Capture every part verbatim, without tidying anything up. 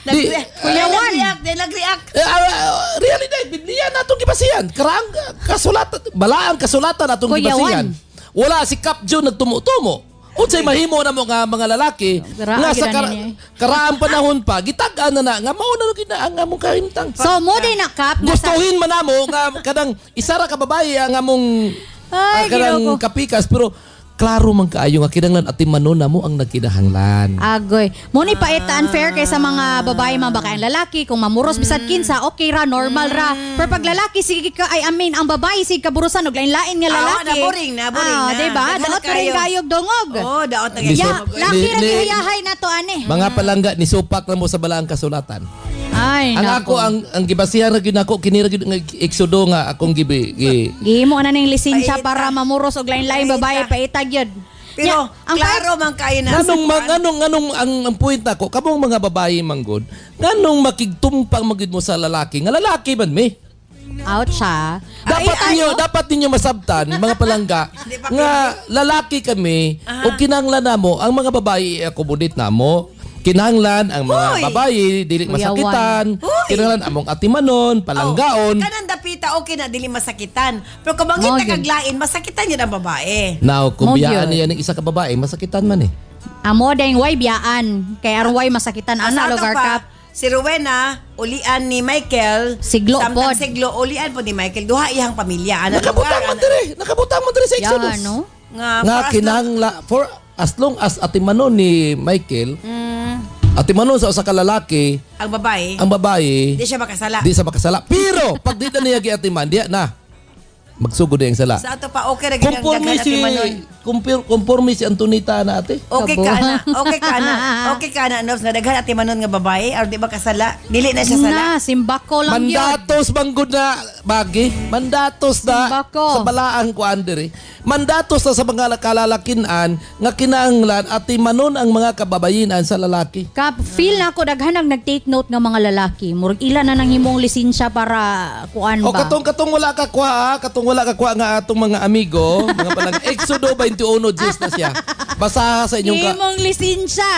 Kuyawan. Nag-react. Realidad, Biblia natong gibasihan. Karang kasulatan, balaan kasulatan natong gibasihan. Wala si Kap Jun nagtumo-tumo. Unsay mahimo na mo nga mga lalaki nga sa kar karaang panahon pa gitag-an na na nga mao na gid ang among kahimtang. So mo day na Kap gustuhin man namo nga kadang isa ra ka babae ang among kadang kapikas pero klaro man kaayo nga kinahanglan atimanon namo ang nagkinahanglan. Agoy. Mo ni pa ita unfair kay sa mga babae man baka ang lalaki kung mamuros bisad kinsa okay ra normal ra. Pero pag lalaki sige ka ay amin ang babae sige kaburusan og lain-lain nga lalaki. Ah, naboring na, boring na. Di ba? Daot pa rin kayog dungog. Oh, daot na gayud. Laki ra gihayahay na to ani. Mga palangga ni supak na mo sa balaang kasulatan. Ay, ang nako. ako ang ang gibasihan ra gyud nako kini ra gyud nga eksodo nga akong gibi gi. Gihimo na ning lisensya para mamuros og lain-lain babae paita gyud. Pero ang klaro man kayo na. Nganong nganong nganong ang, ang point nako kamong mga babae manggod nganong makigtumpang magid mo sa lalaki nga lalaki man me. Ouch ha. Dapat niyo dapat niyo masabtan mga palangga nga lalaki kami o kinahanglan namo ang mga babae i-accommodate namo. Kinahanglan ang mga Uy. babae dili masakitan, kinahanglan among atimanon, palanggaon. Oh, kanang dapita okay na dili masakitan. Pero kung bangit na kaglain, masakitan yun ang babae. Now, kung biyaan niya ng isa ka babae, masakitan man eh. Amo dayng way biyaan, kay aron way masakitan ana lugar Kap. Si Rowena, ulian ni Michael. Siglo pod. Siglo, ulian po ni Michael. Duha iyang pamilya. Ana nakabutang man dire, nakabutang man dire sa Exodus. Yeah, no? Nga, nga kinahanglan for as long as atimanon ni Michael. Mm. Atimanon sa usa ka lalaki, ang babae, ang babae, di siya makasala. Di siya makasala. Pero pag di na niya giatiman, diya na magsugod ang sala. Sa ato pa okay ra gyud ang Conforme si conforme si Antonita na ate. Okay ka na. Okay ka na. Okay ka na Nobs na daghan ati manon nga babae or di ba kasala? Dili na siya sala. Na simbako lang yun. Mandatos manggod na bagi. Mandatos na simbako. Sa balaang kuan diri. Mandatos na sa mga kalalakinan nga kinahanglan ati manon ang mga kababayinan sa lalaki. Kap, feel na ko daghan ang nag-take note nga mga lalaki. Murag ila na nang himong lisensya para kuan ba. O katong katong wala ka kuha, katong wala ka kuha nga atong mga amigo, mga palang Exodo twenty-one Diyos na siya. Basaha sa inyong ka. Himong lisensya.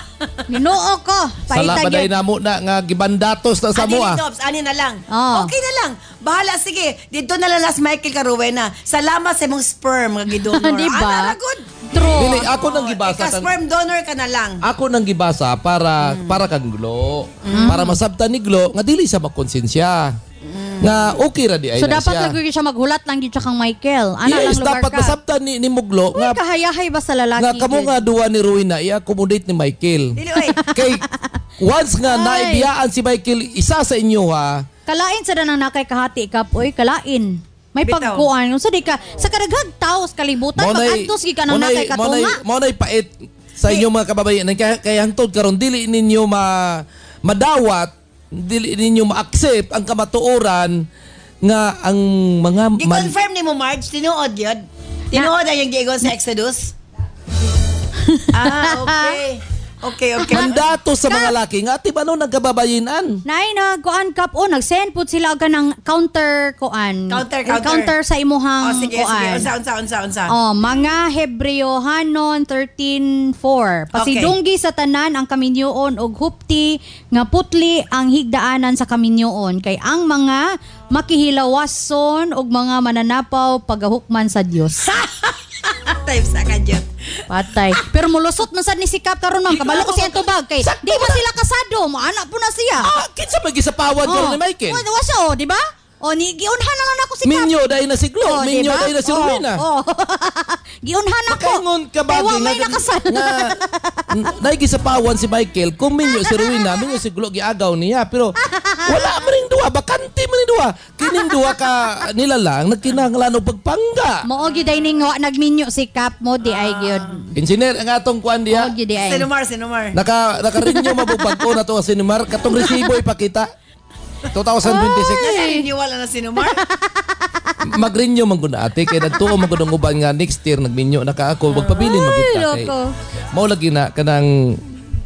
Ginoo ko. Sala ba day namo na nga gibandatos na sa mo ah. Ani na lang. Oh. Okay na lang. Bahala sige. Dito na lang las Michael Caruena. Salamat sa imong sperm nga gidonor. Diba? Ana good. True. Dili ako nang gibasa ka sperm donor ka na lang. Ako nang gibasa para mm. para kang Glo. Mm. Para masabtan ni Glo nga dili siya makonsensya. Mm. Nga okay ra di ay so na dapat siya. lagi siya maghulat lang gid kang Michael. Ana yes, lang lugar dapat ka. masabtan ni, ni Muglo nga kahayahay ba sa lalaki. Nga kamo nga duwa ni Rowena i-accommodate ni Michael. Dili oy. Kay once nga naibiyaan si Michael isa sa inyo ha. Kalain sa danang nakay kahati Kap oy kalain. May pagkuan unsa di ka sa kadaghang tawo sa kalibutan pag-antos gi ka nang nakay katunga. Mo nay pait sa inyo mga kababayan kay kay hangtod karon dili ninyo ma madawat, dili ninyo ma-accept ang kamatuoran nga ang mga gi-confirm nimo Marge tinuod yun. Tinuod ang yung giingon sa Exodus. Ah, okay. Okay, okay. Mandato sa mga laki nga ati banon nagkababayinan. Nay na kuan Kap o nag-send pud sila aga ng counter kuan. Counter, counter. Counter sa imuhang oh, sige, kuan. Sige, unsa unsa unsa unsa. Oh, mga Hebreohanon thirteen four. Pasidunggi okay. Sa tanan ang kaminyoon og hupti nga putli ang higdaanan sa kaminyoon kay ang mga makihilawason og mga mananapaw pagahukman sa Dios. Type sa kadyo. Patay. Pero mulusot man sad ni si Kap karon man kabalo ko siya tubag kay di ba sila kasado, mo anak po na siya. Ah, kinsa ba gisapawan karon ni Michael? Oh, wasa oh, di ba? O, ni giunhan na lang ako si Kap. Minyo dahil na si Glo. Oh, Minyo diba? Dahil na si oh, Rowena. Oh. Giunhan ako. Makaingon ka ba? Kaya may nakasal. Naigisapawan si Michael. Kung Minyo si Rowena, Minyo si Glo, giagaw niya. Pero wala man rin duwa. Bakante man rin duwa. Kining duwa ka nila lang, nagkinahanglan o pagpangga. Moogi day ning nagminyo si Kap mo di ay gyud. Engineer, ang atong kuan diya. Moogi di ay. Sinumar, sinumar. Naka, naka-renew mabubag ko na to sa sinumar. Katong resibo ipakita. twenty twenty-six. Renew wala na sinumar. Mag-renew man ko na ate. Kaya nagtuo man ko ng uban nga next year nagminyo na ka ako. Magpabilin magkita kay. Mao lagi na kanang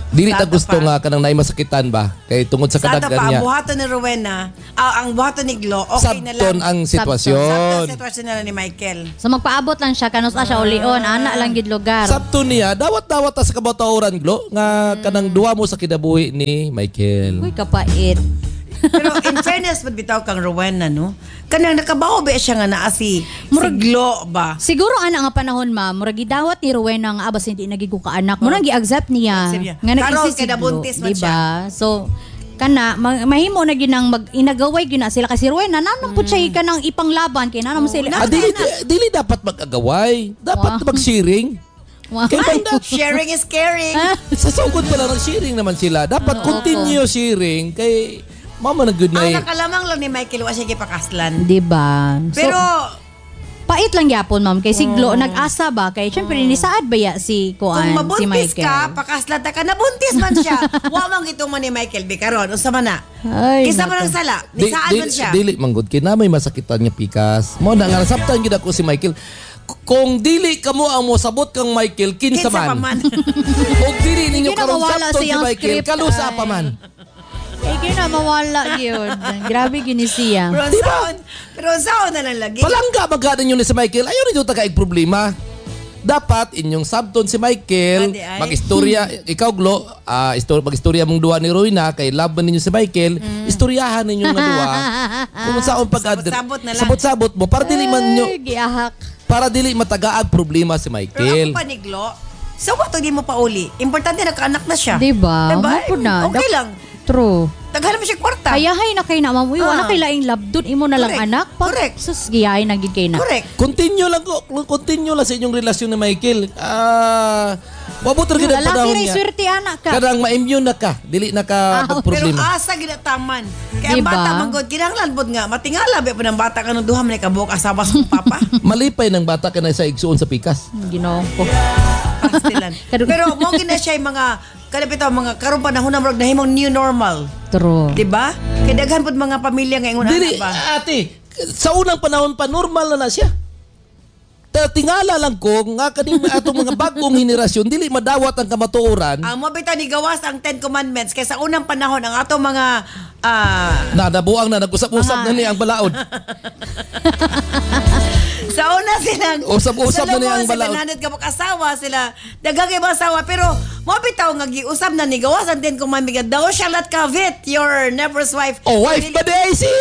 Dili ta Sa ato gusto pa. nga kanang naay masakitan ba kay tungod sa Sa ato kadaghan pa, niya. ang buhaton ni Rowena, ah, ang buhaton ni Glo, okay na Sabton lang. ang Sabton sitwasyon. sitwasyon na lang ni Michael. So magpaabot lang siya kanus siya ulion, ana lang gid lugar. Sabto niya, dawat-dawat ta sa kabataoran Glo nga kanang duwa mo sa kinabuhi ni Michael. Uy, kapait. Pero in fairness, bitaw kang Rowena, no? Kanang nakabaho ba siya nga naa si, si Glo ba? Siguro ana nga panahon ma'am, murag gidawat ni Rowena nga abas hindi nagigo ka anak. Murag gi-accept niya Accept niya. nga Karon, nag-isip kada buntis man diba? So kana ma- mahimo na ginang mag inagaway gyud na sila kasi Rowena nanang pud siya kanang ipanglaban kay nanang sila. Ah, dili, dili dapat mag-agaway. Dapat Wow. mag-sharing. Wow. Kay banda, Sharing is caring. sa sugod pa lang sharing naman sila. Dapat continue sharing kay mama na good na Ang eh. nakalamang lang ni Michael, wa siya gipakaslan. Diba? So, Pero, pait lang yapon ma'am kay si Glo nag-asa ba kay syempre ni saad ba ya si kung Kuan si mabuntis Michael. ka, pakaslan ta ka, nabuntis man siya. Wa man gitong man ni Michael, bikaron, unsa man na. Ay, Kisa man nako. ang sala, Di, ni saan di, man siya. dili manggod kina may masakitan niya pikas. Mo na nga nasabtan gid ako si Michael. K- Kung dili kamo ang mosabot kang Michael kinsa Kinsa pa man. man. Kung dili ninyo Hindi na karon mawala sabton si siyang Michael script, kalusa ay. pa man. Eh, kaya na mawala yun. Grabe gini siya. Pero ang Diba? saon, pero ang saon na lang lagi. Palangga magada ninyo ni si Michael. Ayaw ninyo tagaig problema. Dapat inyong sabton si Michael, Adi ay. mag-istorya, ikaw Glo, ah istorya mag-istorya mong duwa ni Rowena kay laban ninyo si Michael, istoryahan ninyo nga duwa. Kung saan pag Sabot-sabot na lang. sabot-sabot mo para dili man nyo, Ay, giahak. para dili matagaag problema si Pero Michael. ako pa ni Glo, so what di mo pa uli? Importante nakaanak na siya. Diba? Diba? Mapod na. Okay Dap- lang. True. Daghan mo siya kwarta. Kaya hay na kay na ma'am. Uy, wala Ah. kay laing labdon. Imo na lang Correct. anak. Pag, Correct. Sus, giyahay na gid kay na. Correct. Continue lang ko, continue lang sa inyong relasyon ni Michael. Ah, wabot ra gid ang Lalaki panahon rin niya. swerte anak ka. Kadang ma-immune na ka, dili na ka Ah, Pero problema. asa ginataman. Kaya ang Diba? bata manggod kinahanglan pod nga matingala ba pa ng bata kanang duha man ka buok asawa sa papa. Malipay ng bata ka na sa igsuon sa pikas. Ginoo ko. Pastilan. Kadug- Pero mo gina siya yung mga kalapit mga karong panahon na murag nahimong new normal. True. Di ba? Kaya daghan pod mga pamilya nga ingon Dili, ana ba. ate, sa unang panahon pa, normal na na siya. Ta- Tingala lang ko, nga kaning atong mga bagong henerasyon, dili madawat ang kamatuoran, Ang mo bitaw ni gawas ang Ten Commandments kay sa unang panahon ang atong mga ah, na nabuang na, nag-usap-usap na ni ang balaod. sa una silang Usap-usap na niya ang balaod. Sila nanad ka mag-asawa sila daghang mga asawa pero mo bitaw nga giusab na ni gawas ang Ten Commandments thou shall not covet your neighbor's wife. Oh, wife ba day si?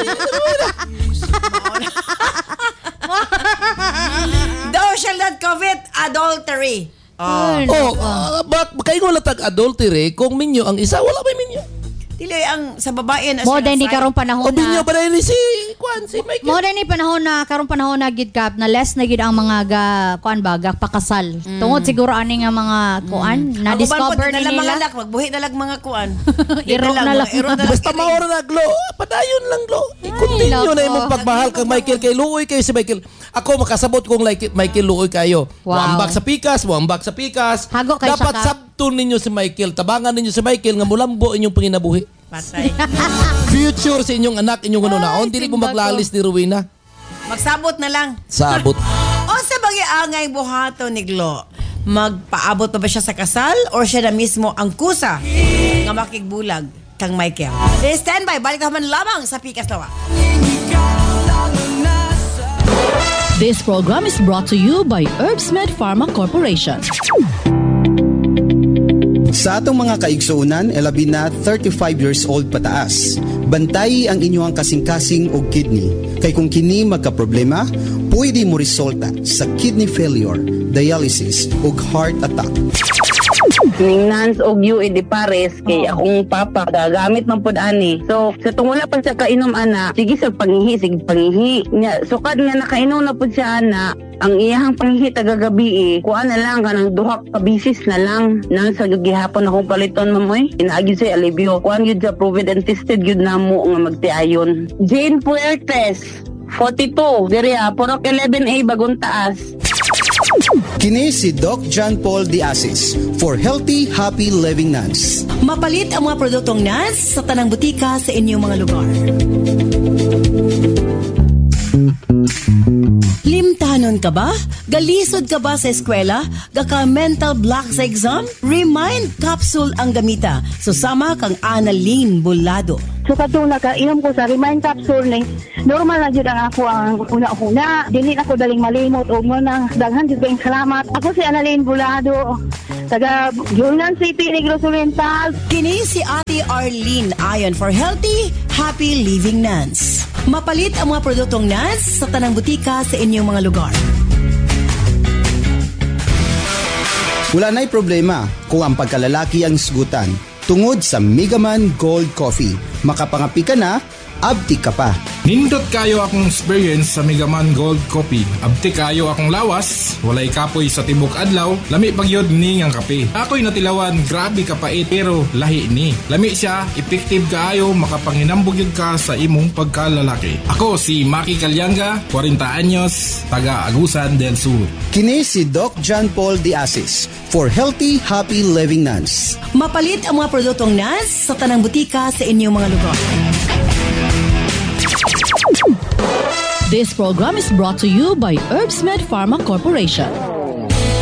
Thou shall not covet adultery. Ay, Oh, uh, bak kayo wala tag adultery kung minyo ang isa wala may minyo. Dili ang sa babae na Mo din ni sinasay. karong panahon O minyo na. ba dahil si Kwan, si Michael? Mo din ni panahon na karong panahon na gid kap na less na gid ang mga ga kuan ba ga pakasal. Tungod siguro ani nga mga kuan na Ang uban po, discover di na lang mga nila. anak, magbuhi na lang mga kuan. Iro na lang. Iro na lang. Basta maura na, Glo. Padayon lang, Glo. I-continue loko. na imong pagmahal kang Michael. Kay luoy kayo si Michael. Ako makasabot kong like Michael luoy kayo. Wow. Wambak sa pikas, wambak sa pikas. Hago kay Dapat siya ka. sabton ninyo si Michael. Tabangan ninyo si Michael nga mulambo inyong panginabuhi. Patay. Future sa inyong anak, inyong ununaon. Dili mo simba ko. maglalis ni Rowena. Magsabot na lang. Sabot. O sa bagay angay buhato ni Glo, magpaabot pa ba siya sa kasal or siya na mismo ang kusa nga makigbulag kang Michael? Eh, stand by, balik naman lamang sa Pikas Lawa. This program is brought to you by Herbsmed Pharma Corporation. Sa atong mga kaigsuunan, elabi na thirty-five years old pataas. Bantay ang inyong kasing-kasing og kidney. Kay kung kini magka-problema, pwede mo resulta sa kidney failure, dialysis ug heart attack. Ningnans og yu di pares kay akong papa gagamit man pud ani. So sa tungod na pa siya kainom ana, sige sa pangihi, sige pangihi. Nya sukad nga nakainom na pud siya ana, ang iyahang pangihi tagagabi eh, kuha na lang kanang duha ka bisis na lang nang sa gihapon akong paliton mamoy. Inaagi sa alibyo. Kuan gyud sa proven and tested gyud namo nga magtiayon. Jane Puertes, forty-two, diri ah, Purok eleven A Bagong Taas. Kini si Doc John Paul Diasis for Healthy, Happy Living Nuns. Mapalit ang mga produktong N A S sa tanang butika sa inyong mga lugar. Lima Samtahanon ka ba? Galisod ka ba sa eskwela? Gaka mental block sa exam? Remind capsule ang gamita. Susama kang Annalyn Bolado. So katong nakainom ko sa Remind Capsule ni normal na jud ang ako ang una-una. Dili na ko daling malimot o mo nang daghan jud kayong salamat. Ako si Annalyn Bolado, taga Yunnan City, Negros Oriental. Kini si Ate Arlene ayon for healthy, happy living nuns. Mapalit ang mga produktong nuns sa tanang butika sa inyong mga lugar. Wala na'y problema kung ang pagkalalaki ang isgutan. Tungod sa Megaman Gold Coffee, makapangapi ka na, abti ka pa. Nindot kayo akong experience sa Megaman Gold Coffee. Abti kayo akong lawas, walay kapoy sa tibok adlaw, lami pagyod ni ngang kape. Ako'y natilawan, grabe kapait pero lahi ni. Lami siya, effective kaayo, makapanginambog yun ka sa imong pagkalalaki. Ako si Maki Calyanga, forty anyos, taga Agusan del Sur. Kini si Doc John Paul De Asis for healthy, happy living nuns. Mapalit ang mga produktong nuns sa tanang butika sa inyong mga lugar. This program is brought to you by Herbsmed Pharma Corporation.